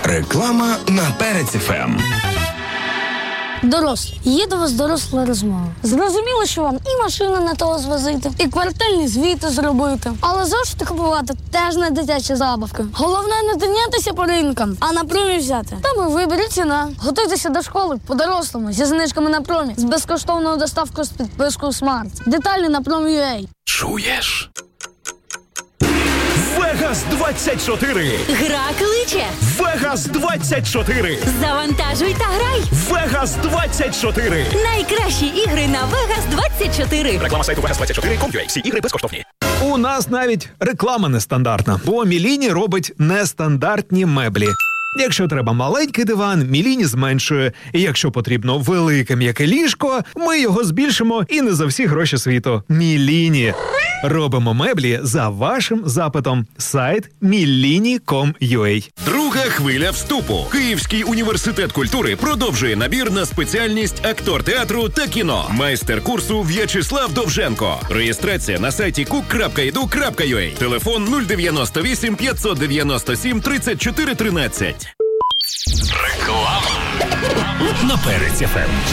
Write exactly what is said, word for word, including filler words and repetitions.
Реклама на Перець еф ем. Дорослі, є до вас доросла розмова. Зрозуміло, що вам і машину не того звозити, і квартальні звіти зробити. Але зошити купувати теж не дитячі забавки. Головне не тинятися по ринкам, а на промі взяти. Там і вибір, і ціна. Готуйтеся до школи по-дорослому, зі знижками на промі, з безкоштовною доставкою з підпискою Smart. Деталі на промі.ua. Чуєш? Вегас двадцять чотири. Гра кличе. Вегас двадцять чотири. Завантажуй та грай. Вегас двадцять чотири. Найкращі ігри на Вегас двадцять чотири. Реклама сайту вегас двадцять чотири крапка ком крапка ю а. Всі ігри безкоштовні. У нас навіть реклама нестандартна, бо Міліні робить нестандартні меблі. Якщо треба маленький диван, Міліні зменшує. І якщо потрібно велике м'яке ліжко, ми його збільшимо і не за всі гроші світу. Міліні. Робимо меблі за вашим запитом. Сайт міліні крапка ком крапка ю а. Друга хвиля вступу. Київський університет культури продовжує набір на спеціальність актор театру та кіно. Майстер курсу В'ячеслав Довженко. Реєстрація на сайті кук крапка і ду крапка ю а. Телефон нуль дев'яносто вісім п'ятсот дев'яносто сім тридцять чотири тринадцять. Реклама на Перець еф ем.